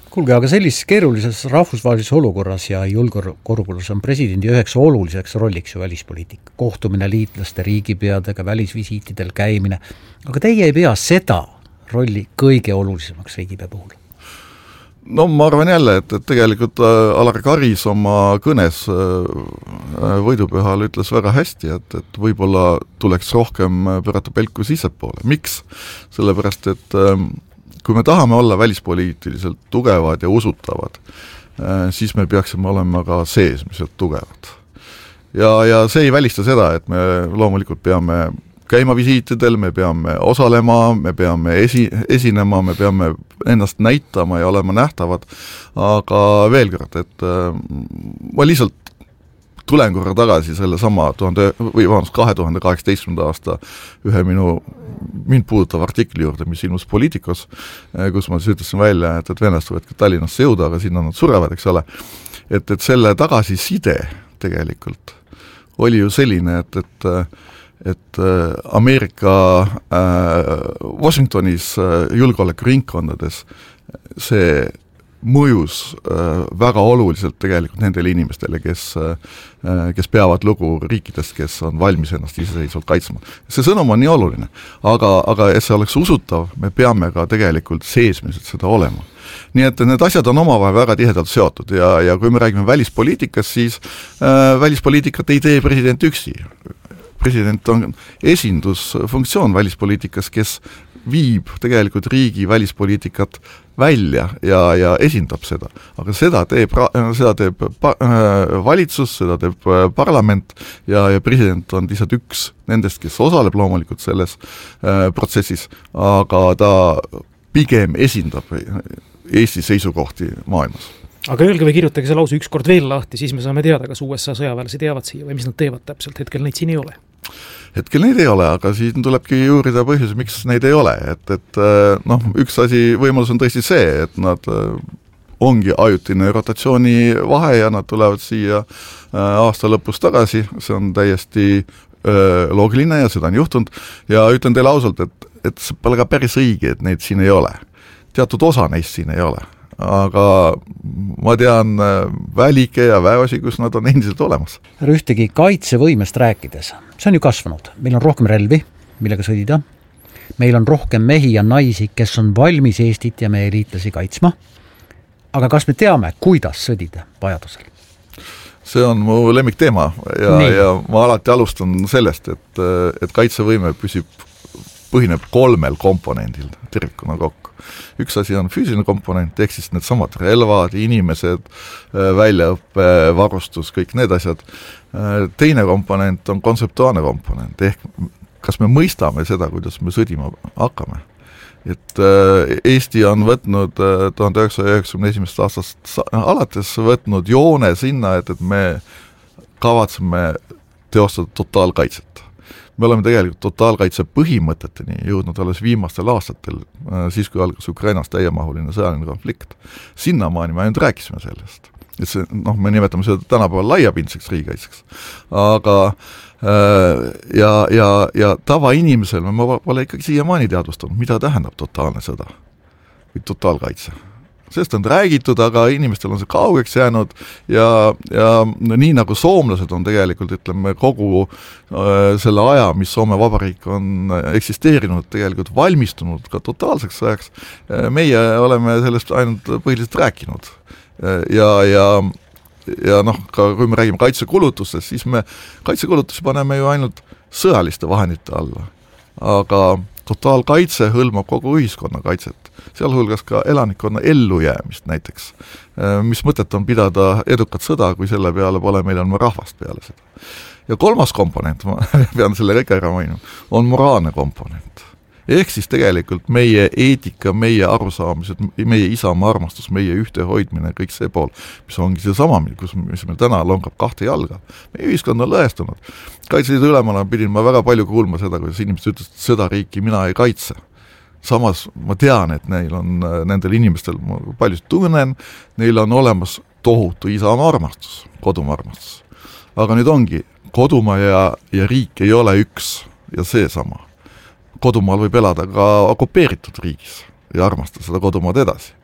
Kuulge, aga sellises keerulises rahvusvahelises olukorras ja julgeolekuolukorras on presidendi üheks oluliseks rolliks ju välispoliitika. Kohtumine liitlaste riigipeadega, välisvisiitidel käimine. Aga teie ei pea seda rolli kõige olulisemaks riigipea puhul? No ma arvan jälle, et tegelikult Alar Karis oma kõnes võidupühal ütles väga hästi, et võib-olla tuleks rohkem pöörata pelku sissepoole. Miks? Sellepärast, et kui me tahame olla välispoliitiliselt tugevad ja usutavad, siis me peaksime olema ka seesmiselt tugevad. Ja see ei välista seda, et me loomulikult peame käima visiitidel, me peame osalema, me peame esinema, me peame ennast näitama ja olema nähtavad, aga veel kord, et ma lihtsalt tulen korra tagasi selle sama 2018. aasta ühe mind puudutav artikli juurde, mis ilmus Poliitikos, kus ma siis ütlesin välja, et venelast võetke Tallinnasse jõuda, aga sinna nad surevad, eks ole. Et selle tagasiside tegelikult oli ju selline, et Ameerika Washingtonis julgeolekuringkondades see mõjus väga oluliselt tegelikult nendele inimestele, kes peavad lugu riikidest, kes on valmis ennast iseseisvalt kaitsma. See sõnum on nii oluline, aga et see oleks usutav, me peame ka tegelikult seesmiselt seda olema. Nii et need asjad on omavahel väga tihedalt seotud ja kui me räägime välispoliitikast, siis välispoliitikat ei tee president üksi. President on esindusfunktsioon välispoliitikas, kes viib tegelikult riigi välispoliitikat välja ja esindab seda. Aga seda teeb valitsus, seda teeb parlament ja president on lihtsalt üks nendest, kes osaleb loomulikult selles protsessis, aga ta pigem esindab Eesti seisukohti maailmas. Aga öelge või kirjutage see lause ükskord veel lahti, siis me saame teada, kas USA sõjaväelased jäävad siia või mis nad teevad täpselt. Hetkel neid siin ei ole. Hetkel neid ei ole, aga siin tulebki juurida põhjus, miks neid ei ole. Et üks asi, võimalus on tõesti see, et nad ongi ajutine rotatsiooni vahe ja nad tulevad siia aasta lõpus tagasi. See on täiesti loogiline ja seda on juhtunud. Ja ütlen teile ausalt, et see pole ka päris õige, et neid siin ei ole. Teatud osa neist siin ei ole. Aga ma tean välike ja väeosi, kus nad on endiselt olemas. Ühtegi kaitsevõimest rääkides, see on ju kasvanud. Meil on rohkem relvi, millega sõdida. Meil on rohkem mehi ja naisi, kes on valmis Eestit ja meie liitlasi kaitsma. Aga kas me teame, kuidas sõdida vajadusel? See on mu lemmikteema ja ma alati alustan sellest, et kaitsevõime põhineb 3 komponendil tervikuna kokku. Üks asi on füüsiline komponent, ehk siis need samad relvad, inimesed, väljaõppe, varustus, kõik need asjad. Teine komponent on kontseptuaalne komponent, ehk kas me mõistame seda, kuidas me sõdima hakkame. Et Eesti on võtnud 1991. aastast alates võtnud joone sinna, et me kavatseme teostada totaalkaitset. Me oleme tegelikult totaalkaitse põhimõteteni jõudnud alles viimastel aastatel, siis kui algas Ukrainas täiemahuline sõjaline konflikt. Sinnamaani me ainult rääkisime sellest. Et see, me nimetame seda tänapäeval laiapindseks riigikaitseks. Aga ja tavainimesel me pole ikkagi siiamaani teadvustanud, mida tähendab totaalne sõda või totaalkaitse. Sest on räägitud, aga inimestel on see kaugeks jäänud ja nii nagu soomlased on tegelikult, ütleme, kogu selle aja, mis Soome Vabariik on eksisteerinud, tegelikult valmistunud ka totaalseks ajaks, meie oleme sellest ainult põhiliselt rääkinud. Ja ka kui me räägime kaitsekulutustest, siis me kaitsekulutusi paneme ju ainult sõjaliste vahendite alla. Aga totaalkaitse hõlmab kogu ühiskonna kaitset, sealhulgas ka elanikkonna ellujäämist näiteks. Mis mõtet on pidada edukat sõda, kui selle peale pole meil on rahvast peale seda. Ja 3. komponent, ma pean selle ära mainima, on moraalne komponent. Ehk siis tegelikult meie eetika, meie arusaamised, meie isamaa armastus, meie ühtehoidmine, kõik see pool, mis ongi see sama, mis meil täna lonkab 2 jalga. Meie ühiskond on lõhestunud. Kaitseliidu ülemana pidin ma väga palju kuulma seda, kuidas inimesed ütlesid, et seda riiki mina ei kaitse. Samas ma tean, et nendel inimestel, ma paljusid tunnen, neil on olemas tohutu isamaa armastus, kodumaa armastus. Aga nüüd ongi, kodumaa ja riik ei ole üks ja see sama. Kodumaal võib elada ka okupeeritud riigis ja armastada seda kodumaad edasi.